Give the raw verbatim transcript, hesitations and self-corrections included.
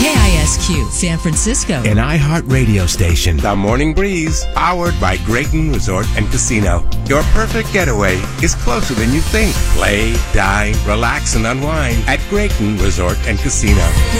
K I S Q, San Francisco. An iHeart radio station. The Morning Breeze, powered by Grayton Resort and Casino. Your perfect getaway is closer than you think. Play, dine, relax, and unwind at Grayton Resort and Casino.